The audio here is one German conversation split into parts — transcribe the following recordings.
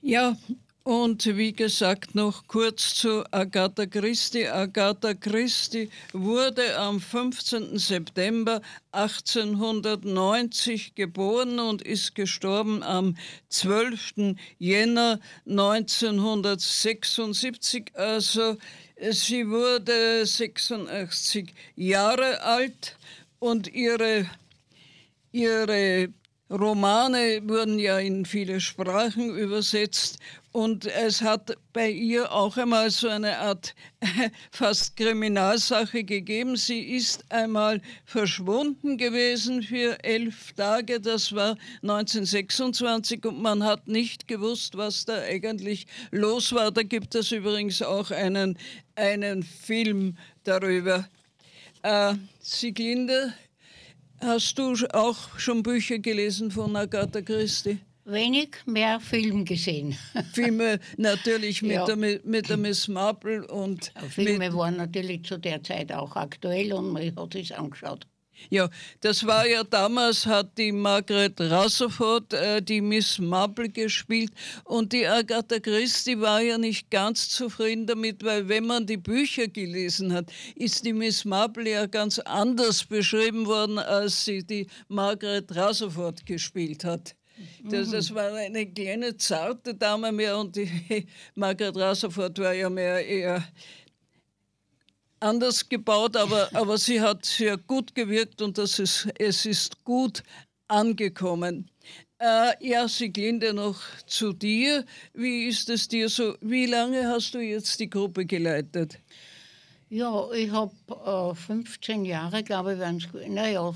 Ja, und wie gesagt, noch kurz zu Agatha Christie. Agatha Christie wurde am 15. September 1890 geboren und ist gestorben am 12. Jänner 1976. Also sie wurde 86 Jahre alt und ihre Romane wurden ja in viele Sprachen übersetzt und es hat bei ihr auch einmal so eine Art fast Kriminalsache gegeben. Sie ist einmal verschwunden gewesen für 11 Tage, das war 1926 und man hat nicht gewusst, was da eigentlich los war. Da gibt es übrigens auch einen Film darüber. Sieglinde, hast du auch schon Bücher gelesen von Agatha Christie? Wenig, mehr Film gesehen. Filme natürlich mit, Ja. mit der Miss Marple und Filme waren natürlich zu der Zeit auch aktuell und man hat sich angeschaut. ja, das war ja damals, hat die Margaret Rutherford die Miss Marple gespielt und die Agatha Christie war ja nicht ganz zufrieden damit, weil wenn man die Bücher gelesen hat, ist die Miss Marple ja ganz anders beschrieben worden, als sie die Margaret Rutherford gespielt hat. Das war eine kleine, zarte Dame mehr und die Margaret Rutherford war ja mehr eher anders gebaut, aber sie hat sehr gut gewirkt und es ist gut angekommen. Ja, Sieglinde, noch zu dir. Wie ist es dir so? Wie lange hast du jetzt die Gruppe geleitet? Ja, ich habe 15 Jahre, glaube ich, waren es, naja,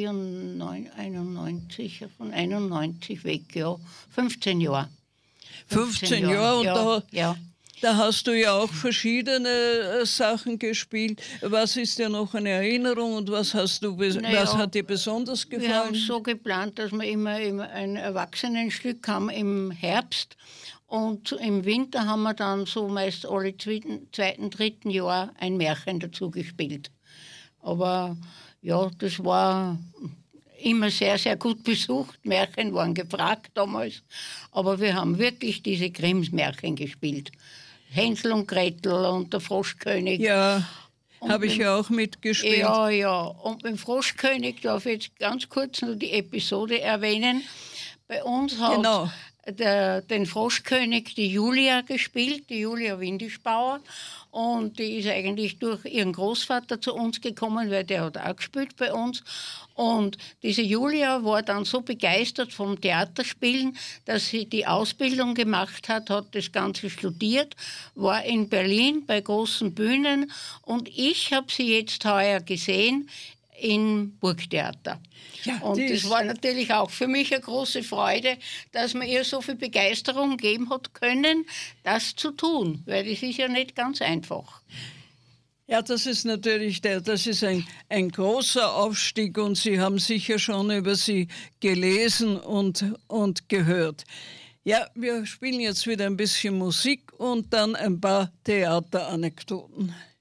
91, von 91 weg, ja, 15 Jahre. 15 Jahre und ja, ja. Da hast du ja auch verschiedene Sachen gespielt. Was ist dir noch eine Erinnerung und was was hat dir besonders gefallen? Wir haben es so geplant, dass wir immer ein Erwachsenenstück haben im Herbst und im Winter haben wir dann so meist alle zweiten, dritten Jahr ein Märchen dazu gespielt. Aber ja, das war immer sehr, sehr gut besucht. Märchen waren gefragt damals. Aber wir haben wirklich diese Grimms Märchen gespielt. Hänsel und Gretel und der Froschkönig. Ja, habe ich ja auch mitgespielt. Ja, ja. Und beim Froschkönig darf ich jetzt ganz kurz nur die Episode erwähnen. Bei uns hat den Froschkönig die Julia gespielt, die Julia Windischbauer. Und die ist eigentlich durch ihren Großvater zu uns gekommen, weil der hat auch gespielt bei uns. Und diese Julia war dann so begeistert vom Theaterspielen, dass sie die Ausbildung gemacht hat das Ganze studiert, war in Berlin bei großen Bühnen und ich habe sie jetzt heuer gesehen im Burgtheater. Ja, und das war natürlich auch für mich eine große Freude, dass man ihr so viel Begeisterung geben hat können, das zu tun, weil das ist ja nicht ganz einfach. Ja, das ist natürlich ein großer Aufstieg und Sie haben sicher schon über sie gelesen und gehört. Ja, wir spielen jetzt wieder ein bisschen Musik und dann ein paar Theateranekdoten.